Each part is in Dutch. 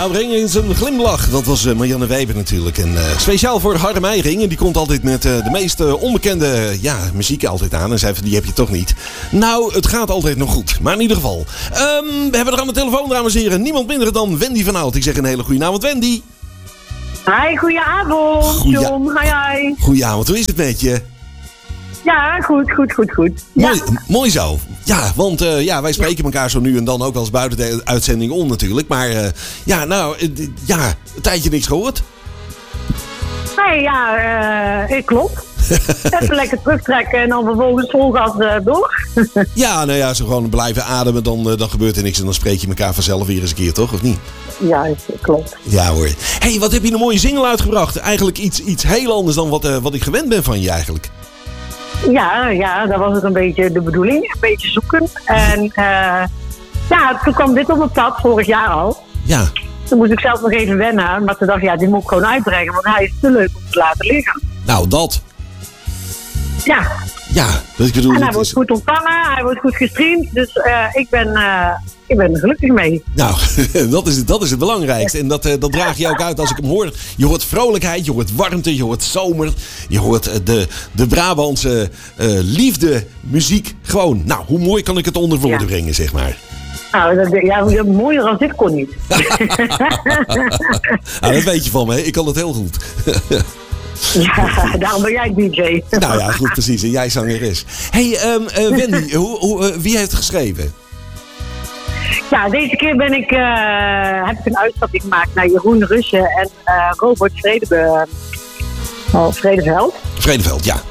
Ja, breng eens een glimlach. Dat was Marianne Weber natuurlijk. En speciaal voor Harm Meijering. En die komt altijd met de meest onbekende muziek altijd aan. En zei van, die heb je toch niet. Nou, het gaat altijd nog goed. Maar in ieder geval. We hebben er aan de telefoon, dames en heren. Niemand minder dan Wendy van Aalt. Ik zeg een hele goede avond, Wendy. Hi, goedenavond. John, hi. Goedenavond, hoe is het met je? Ja, goed. Ja. Mooi zo. Ja, want wij spreken elkaar zo nu en dan ook wel eens buiten de uitzending om natuurlijk. Maar een tijdje niks gehoord. Nee, klopt. Even lekker terugtrekken en dan vervolgens vol gas door. Ja, zo gewoon blijven ademen, dan gebeurt er niks. En dan spreek je elkaar vanzelf weer eens een keer, toch? Of niet? Ja, klopt. Ja hoor. Hey, wat heb je een mooie single uitgebracht? Eigenlijk iets heel anders dan wat ik gewend ben van je eigenlijk. Ja, dat was ook een beetje de bedoeling. Een beetje zoeken. En toen kwam dit op het pad, vorig jaar al. Ja. Toen moest ik zelf nog even wennen. Maar toen dacht ik, dit moet ik gewoon uitbrengen. Want hij is te leuk om te laten liggen. Nou, dat. Ja. Ja, dat ik bedoel... En hij wordt goed ontvangen. Hij wordt goed gestreamd. Dus ik ben er gelukkig mee. Nou, dat is het belangrijkste. En dat draag je ook uit als ik hem hoor. Je hoort vrolijkheid, je hoort warmte, je hoort zomer. Je hoort de Brabantse liefde, muziek. Gewoon, nou, hoe mooi kan ik het onder woorden brengen, zeg maar. Nou, mooier dan dit kon niet. Dat weet je van me, hè? Ik kan het heel goed. Ja, daarom ben jij DJ. Nou ja, goed, precies. En jij zangeres. Hey, Wendy, wie heeft het geschreven? Ja, deze keer heb ik een uitstapje gemaakt naar Jeroen Rusje en Robert Vredeveld. Vredeveld, ja.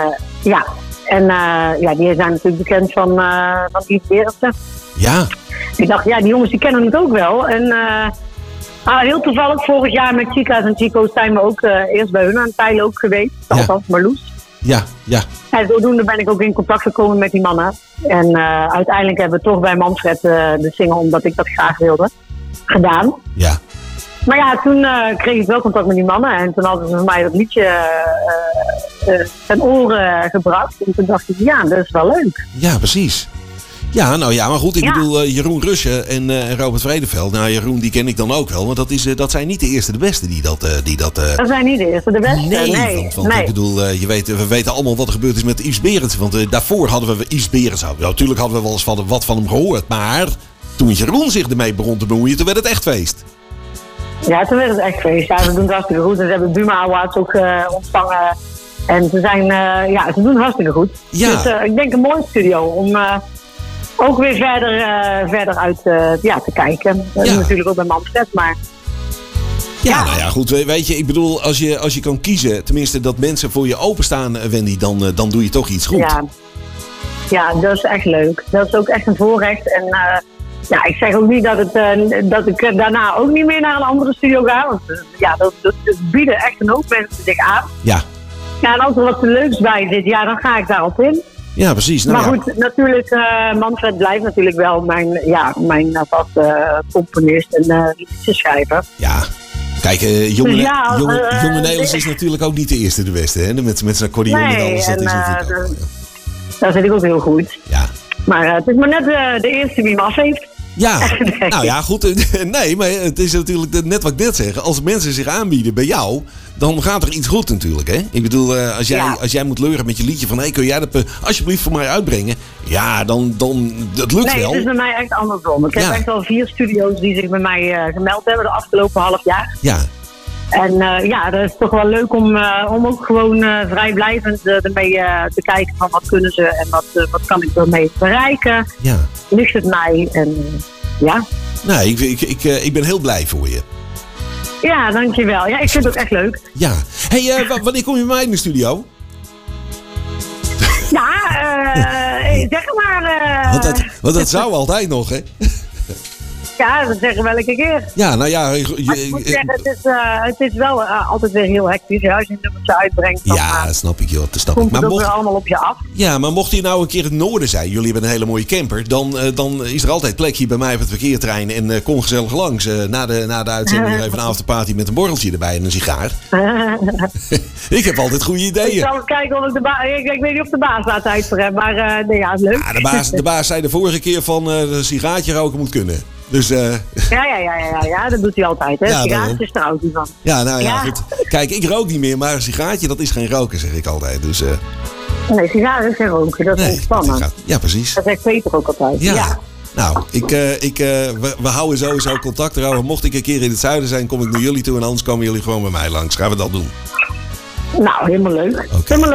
En die zijn natuurlijk bekend van Yves Berendsen. Ja. Ik dacht, die jongens die kennen het ook wel. En heel toevallig vorig jaar met Chica's en Chico's zijn we ook eerst bij hun aan het peilen ook geweest. Althans, Marloes. Ja. En zodoende ben ik ook in contact gekomen met die mannen. En uiteindelijk hebben we toch bij Manfred de single, omdat ik dat graag wilde, gedaan. Ja. Maar ja, toen kreeg ik wel contact met die mannen. En toen hadden ze voor mij dat liedje ten oren gebracht. En toen dacht ik, dat is wel leuk. Ja, precies. Ja, maar goed, ik bedoel Jeroen Rusje en Robert Vredeveld. Nou, Jeroen, die ken ik dan ook wel, want dat zijn niet de eerste de beste die dat... Dat zijn niet de eerste de beste, nee. Want ik bedoel, we weten allemaal wat er gebeurd is met Yves Berendsen. Want daarvoor hadden we Yves Berendsen. Nou, natuurlijk hadden we wel eens wat van hem gehoord. Maar toen Jeroen zich ermee begon te bemoeien, toen werd het echt feest. Ja, toen werd het echt feest. Ja, ze doen het hartstikke goed. En ze hebben Buma Awards ook ontvangen. En ze doen het hartstikke goed. Ja. Dus ik denk een mooie studio om... ook weer verder uit te kijken. Natuurlijk ook bij Manfred, maar... Ja, nou ja, goed. Weet je, ik bedoel, als je kan kiezen, tenminste dat mensen voor je openstaan, Wendy, dan doe je toch iets goed. Ja, dat is echt leuk. Dat is ook echt een voorrecht. En ik zeg ook niet dat ik daarna ook niet meer naar een andere studio ga. Want dat bieden echt een hoop mensen zich aan. Ja. Ja, en als er wat leuks bij zit, dan ga ik daarop in. Ja, precies. Nou, maar goed, natuurlijk, Manfred blijft natuurlijk wel mijn vaste componist en liedjeschrijver. Ja, kijk, Jonge Nederlands is natuurlijk ook niet de eerste de beste, hè? Met zijn accordeon en alles. Dat is natuurlijk ook, daar zit ik ook heel goed. Ja. Maar het is maar net de eerste die me af heeft. Ja, nou ja, goed. Nee, maar het is natuurlijk net wat ik net zeg. Als mensen zich aanbieden bij jou, dan gaat er iets goed natuurlijk, hè? Ik bedoel, als jij moet leuren met je liedje van... kun jij dat alsjeblieft voor mij uitbrengen? Ja, dan dat lukt wel. Nee, het is bij mij echt andersom. Ik heb echt al 4 studio's die zich bij mij gemeld hebben de afgelopen half jaar. Ja. En dat is toch wel leuk om ook gewoon vrijblijvend ermee te kijken van wat kunnen ze en wat kan ik ermee bereiken. Ja. Ligt het mij en Nee, ik ben heel blij voor je. Ja, dankjewel. Ja, ik vind het ook echt leuk. Ja. Hey, wanneer kom je bij mij in de studio? Ja, zeg maar. Want dat zou altijd nog, hè? Ja, dat zeggen we elke keer. Ja, nou ja... Ik moet zeggen, het is wel altijd weer heel hectisch. Ja, als je een nummertje uitbrengt, dan dat snap ik, joh. Dat snap komt ik. het ook weer allemaal op je af. Ja, maar mocht je nou een keer het noorden zijn, jullie hebben een hele mooie camper, dan is er altijd plekje bij mij op het verkeerterrein en kom gezellig langs. Na de uitzending even een afterparty met een borreltje erbij en een sigaar. Ik heb altijd goede ideeën. Ik zal eens kijken of ik weet niet of de baas daar tijd voor heeft, maar is leuk. Ja, de baas zei de vorige keer van een sigaartje roken moet kunnen. Dus, Ja, dat doet hij altijd. Hè? Ja, Sigaretjes trouwens niet van. ja, nou ja, Ja. goed. Kijk, ik rook niet meer, maar een sigaartje, dat is geen roken, zeg ik altijd. Dus, Nee, sigaren is geen roken. Dat is ontspannen. Ja, precies. Dat zegt Peter ook altijd. Ja. Nou, we houden sowieso contact erover. Mocht ik een keer in het zuiden zijn, kom ik naar jullie toe. En anders komen jullie gewoon bij mij langs. Gaan we dat doen? Nou, helemaal leuk. Oké. Helemaal leuk.